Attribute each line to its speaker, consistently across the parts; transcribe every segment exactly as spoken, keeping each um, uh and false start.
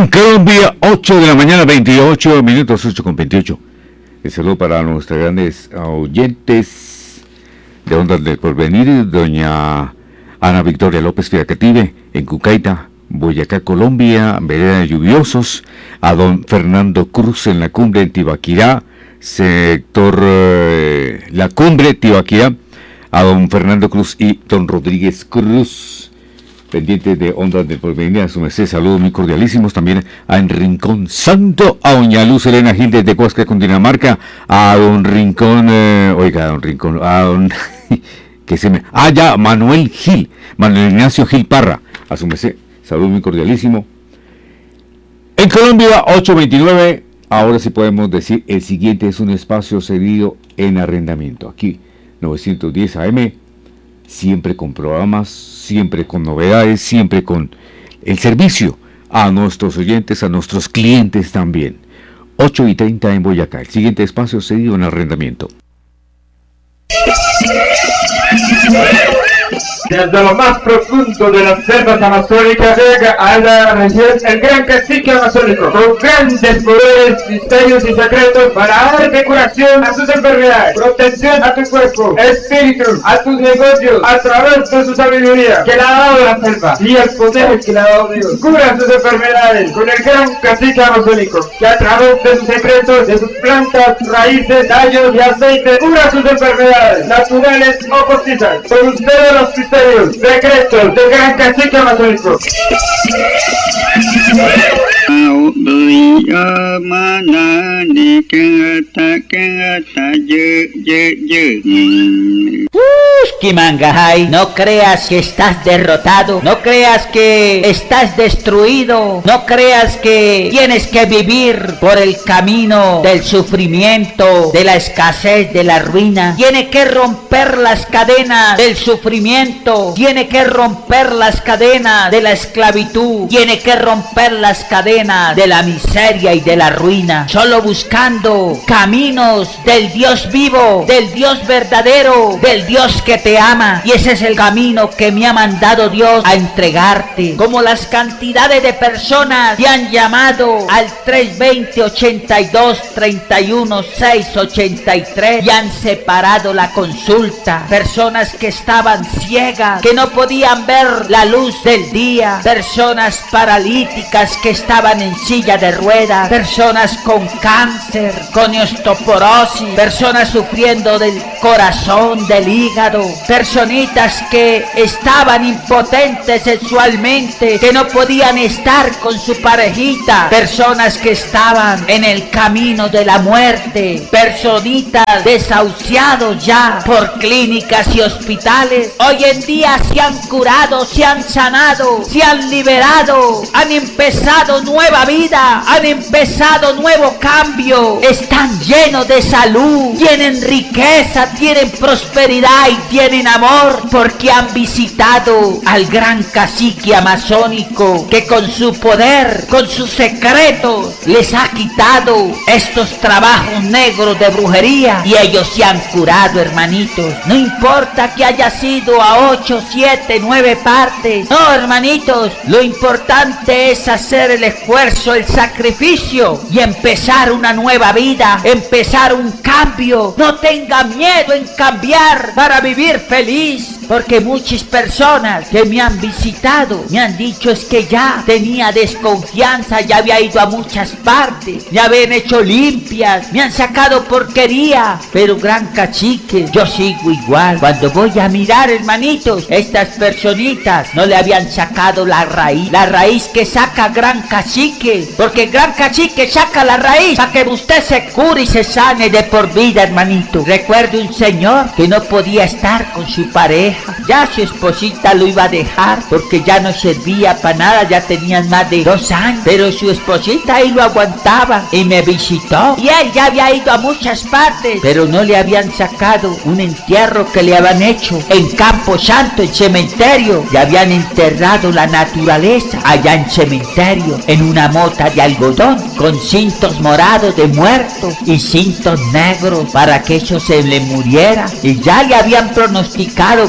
Speaker 1: En Colombia, ocho de la mañana, veintiocho minutos, ocho con veintiocho. El saludo para nuestros grandes oyentes de Ondas del Porvenir, doña Ana Victoria López Fiacative, en Cucaita, Boyacá, Colombia, Vereda de Lluviosos, a don Fernando Cruz en la cumbre en Tibaquirá, sector eh, La Cumbre, Tibaquirá, a don Fernando Cruz y don Rodríguez Cruz, pendientes de Ondas del Porvenir, a su merced, saludos muy cordialísimos también a en Rincón Santo, a doña Luz Elena Gil desde Cuasca, Cundinamarca, a don Rincón, eh, oiga, a don Rincón, a don, que se me, ah ya, Manuel Gil, Manuel Ignacio Gil Parra, a su merced, saludos muy cordialísimo. En Colombia, ocho veintinueve, ahora sí podemos decir, el siguiente es un espacio cedido en arrendamiento, aquí, novecientos diez A M, siempre con programas, siempre con novedades, siempre con el servicio a nuestros oyentes, a nuestros clientes también. ocho y treinta en Boyacá, el siguiente espacio cedido en arrendamiento.
Speaker 2: Desde lo más profundo de las selvas amazónicas llega a la región el gran cacique amazónico, con grandes poderes, misterios y secretos para dar curación a tus enfermedades, protección a tu cuerpo, espíritu, a tus negocios, a través de su sabiduría que le ha dado la selva y el poder que le ha dado Dios. Cura sus enfermedades con el gran cacique amazónico, que a través de sus secretos, de sus plantas, raíces, tallos y aceites, cura sus enfermedades, naturales o postizas. Con ustedes los misterios, secretos del gran cacique amazónico.
Speaker 3: Kimangahai, no creas que estás derrotado, no creas que estás destruido, no creas que tienes que vivir por el camino del sufrimiento, de la escasez, de la ruina. Tiene que romper las cadenas del sufrimiento, tiene que romper las cadenas de la esclavitud, tiene que romper las cadenas de la miseria y de la ruina, solo buscando caminos del Dios vivo, del Dios verdadero, del Dios que te ama. Y ese es el camino que me ha mandado Dios a entregarte. Como las cantidades de personas que han llamado al tres veinte, ochenta y dos, treinta y uno, seiscientos ochenta y tres y han separado la consulta. Personas que estaban ciegas, que no podían ver la luz del día. Personas paralíticas que estaban en silla de ruedas. Personas con cáncer, con osteoporosis. Personas sufriendo del corazón, del hígado. Personitas que estaban impotentes sexualmente, que no podían estar con su parejita. Personas que estaban en el camino de la muerte. Personitas desahuciados ya por clínicas y hospitales. Hoy en día se han curado, se han sanado, se han liberado, han empezado nueva vida, han empezado nuevo cambio. Están llenos de salud, tienen riqueza, tienen prosperidad y tienen amor, porque han visitado al gran cacique amazónico, que con su poder, con sus secretos, les ha quitado estos trabajos negros de brujería y ellos se han curado, hermanitos. No importa que haya sido a ocho, siete, nueve partes, no, hermanitos, lo importante es hacer el esfuerzo, el sacrificio y empezar una nueva vida, empezar un cambio. No tenga miedo en cambiar para vivir feliz. Porque muchas personas que me han visitado me han dicho es que ya tenía desconfianza, ya había ido a muchas partes, ya habían hecho limpias, me han sacado porquería, pero gran cacique, yo sigo igual. Cuando voy a mirar, hermanitos, estas personitas no le habían sacado la raíz, la raíz que saca gran cacique, porque gran cacique saca la raíz para que usted se cure y se sane de por vida, hermanito. Recuerdo un señor que no podía estar con su pareja, ya su esposita lo iba a dejar porque ya no servía para nada, ya tenían más de dos años, pero su esposita ahí lo aguantaba y me visitó, y él ya había ido a muchas partes, pero no le habían sacado un entierro que le habían hecho en Campo Santo, en cementerio, le habían enterrado la naturaleza allá en cementerio, en una mota de algodón, con cintos morados de muertos y cintos negros para que eso se le muriera, y ya le habían pronosticado cáncer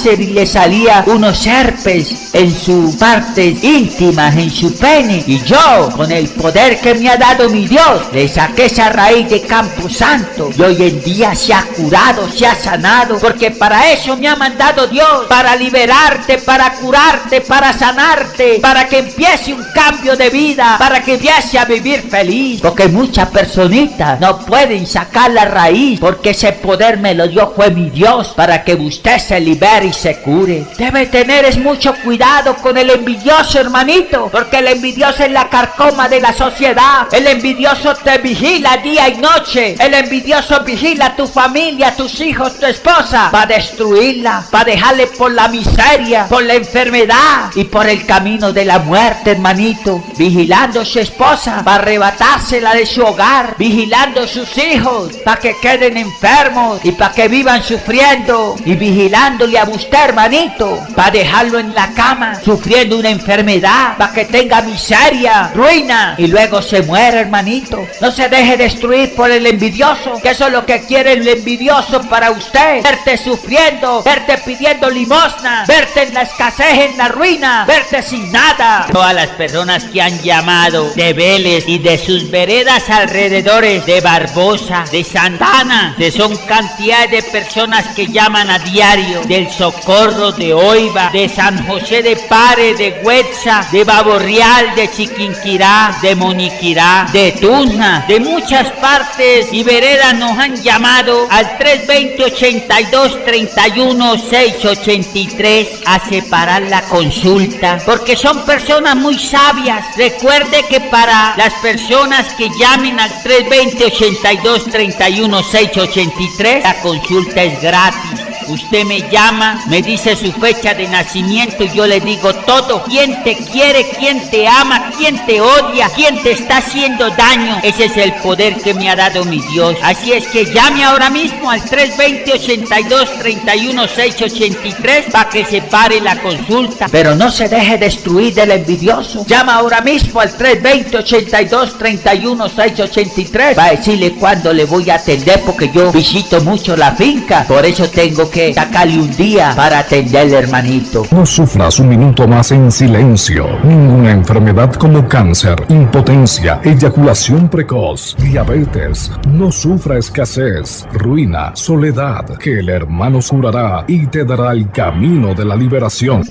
Speaker 3: cáncer y le salía unos herpes en sus partes íntimas, en su pene. Y yo, con el poder que me ha dado mi Dios, le saqué esa raíz de Camposanto y hoy en día se ha curado, se ha sanado, porque para eso me ha mandado Dios, para liberarte, para curarte, para sanarte, para que empiece un cambio de vida, para que empiece a vivir feliz, porque muchas personitas no pueden sacar la raíz, porque ese poder me lo dio fue mi Dios, para que usted se libere y se cure. Debe tener es mucho cuidado con el envidioso, hermanito, porque el envidioso es la carcoma de la sociedad. El envidioso te vigila día y noche. El envidioso vigila a tu familia, a tus hijos, tu esposa, para destruirla, para dejarle por la miseria, por la enfermedad y por el camino de la muerte, hermanito. Vigilando a su esposa para arrebatársela de su hogar, vigilando a sus hijos para que queden enfermos y para que vivan sufriendo, y vigilándole a usted, hermanito, para dejarlo en la cama sufriendo una enfermedad, para que tenga miseria, ruina y luego se muera, hermanito. No se deje destruir por el envidioso, que eso es lo que quiere el envidioso para usted: verte sufriendo, verte pidiendo limosna, verte en la escasez, en la ruina, verte sin nada. Todas las personas que han llamado de Vélez y de sus veredas alrededores, de Barbosa, de Santana, que son cantidad de personas que llaman a diario, del Socorro, de Oiva, de San José de Pare, de Huetza, de Baborreal, de Chiquinquirá, de Moniquirá, de Tuzna, de muchas partes y veredas nos han llamado al tres veinte, ochenta y dos, treinta y uno, seiscientos ochenta y tres a separar la consulta, porque son personas muy sabias. Recuerde que para las personas que llamen al tres veinte, ochenta y dos, treinta y uno, seiscientos ochenta y tres, la consulta es gratis. Usted me llama, me dice su fecha de nacimiento y yo le digo todo. ¿Quién te quiere? ¿Quién te ama? ¿Quién te odia? ¿Quién te está haciendo daño? Ese es el poder que me ha dado mi Dios. Así es que llame ahora mismo al tres veinte, ochenta y dos, treinta y uno, seiscientos ochenta y tres para que se pare la consulta. Pero no se deje destruir del envidioso. Llama ahora mismo al tres veinte, ochenta y dos, treinta y uno, seiscientos ochenta y tres para decirle cuándo le voy a atender, porque yo visito mucho la finca. Por eso tengo que sacarle un día para atenderle, hermanito.
Speaker 4: No sufras un minuto más en silencio. Ninguna enfermedad como cáncer, impotencia, eyaculación precoz, diabetes, no sufra escasez, ruina, soledad, que el hermano curará y te dará el camino de la liberación.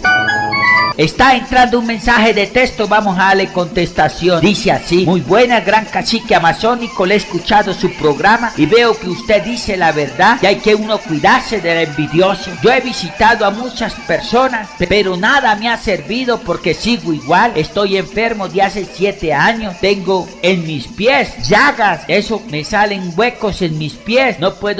Speaker 3: Está entrando un mensaje de texto, vamos a darle contestación. Dice así: muy buena, gran cacique amazónico, le he escuchado su programa y veo que usted dice la verdad y hay que uno cuidarse del envidioso. Yo he visitado a muchas personas, pero nada me ha servido porque sigo igual. Estoy enfermo de hace siete años, tengo en mis pies llagas, eso me salen huecos en mis pies, no puedo